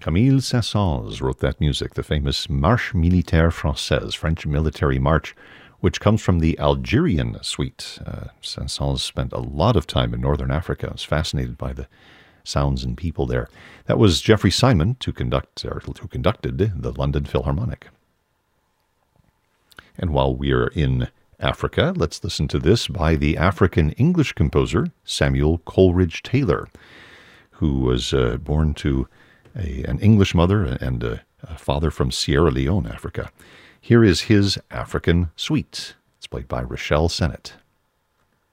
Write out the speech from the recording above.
Camille Saint-Saëns wrote that music, the famous Marche Militaire Française, French military march, which comes from the Algerian suite. Saint-Saëns spent a lot of time in northern Africa. I was fascinated by the sounds and people there. That was Geoffrey Simon, who conducted the London Philharmonic. And while we're in Africa, let's listen to this by the African English composer Samuel Coleridge Taylor, who was born to an English mother and a father from Sierra Leone, Africa. Here is his African Suite. It's played by Rochelle Sennett.